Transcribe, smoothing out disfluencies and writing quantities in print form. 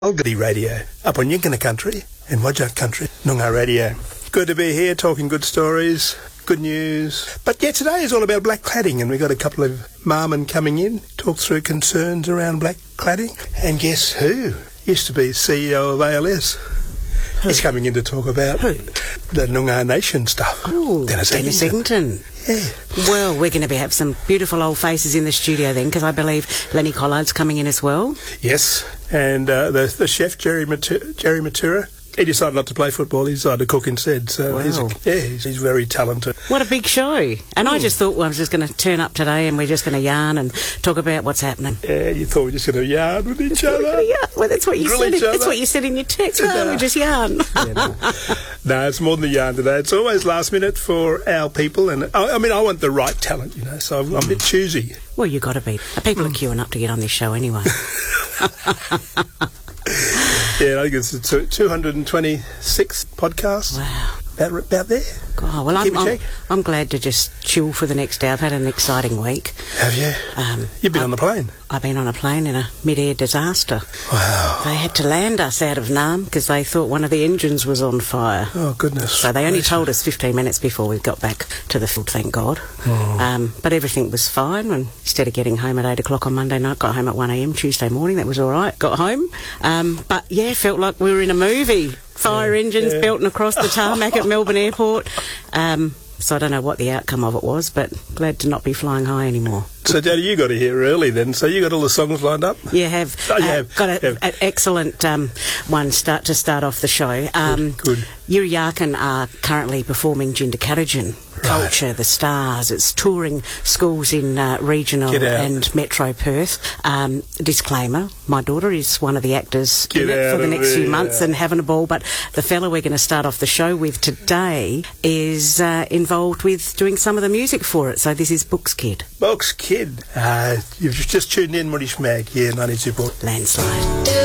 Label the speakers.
Speaker 1: Algody Radio, up on Yinkana Country and Wajak Country, Noongar Radio. Good to be here, talking good stories, good news. But yeah, today is all about black cladding, and we've got a couple of marmen coming in, talk through concerns around black cladding. And guess who? Used to be CEO of ALS. Who? He's coming in to talk about the Noongar Nation stuff.
Speaker 2: Oh, Dennis Eggington.
Speaker 1: Yeah.
Speaker 2: Well, we're going to have some beautiful old faces in the studio then, because I believe Lenny Collard's coming in as well.
Speaker 1: Yes, and the chef, Jerry Matura, he decided not to play football. He decided to cook instead. So
Speaker 2: wow.
Speaker 1: he's very talented.
Speaker 2: What a big show. And I just thought I was just going to turn up today and we're just going to yarn and talk about what's happening.
Speaker 1: Yeah, you thought we were just going to yarn with each other?
Speaker 2: Well, that's what you said. That's what you said in your text. We just yarn.
Speaker 1: No, it's more than the yarn today. It's always last minute for our people. And I mean, I want the right talent, you know, so I'm a bit choosy.
Speaker 2: Well, you've got to be. People are queuing up to get on this show anyway.
Speaker 1: Yeah, I think it's 226 podcasts.
Speaker 2: Wow.
Speaker 1: About there.
Speaker 2: Oh, well, I'm glad to just chill for the next day. I've had an exciting week.
Speaker 1: Have you? You've been on the plane?
Speaker 2: I've been on a plane in a mid-air disaster.
Speaker 1: Wow.
Speaker 2: They had to land us out of Naarm because they thought one of the engines was on fire.
Speaker 1: Oh, goodness.
Speaker 2: So they only told us 15 minutes before we got back to the field, thank God. Oh. But everything was fine. And instead of getting home at 8 o'clock on Monday night, got home at 1 a.m. Tuesday morning. That was all right. Got home. But, yeah, felt like we were in a movie. Fire engines belting across the tarmac at Melbourne Airport. So I don't know what the outcome of it was, but glad to not be flying high anymore.
Speaker 1: So, Daddy, you got here early then. So you got all the songs lined up?
Speaker 2: Yeah, have.
Speaker 1: Oh, you have.
Speaker 2: Got an excellent one to start off the show.
Speaker 1: Good.
Speaker 2: Yirra Yaakin are currently performing Jindakarrajin Culture, The Stars. It's touring schools in regional and metro Perth. Disclaimer, my daughter is one of the actors in it for the next few months and having a ball, but the fella we're going to start off the show with today is involved with doing some of the music for it. So this is Books Kid.
Speaker 1: Books Kid. You've just tuned in, Moorish Mag, here, 92.4.
Speaker 2: Landslide.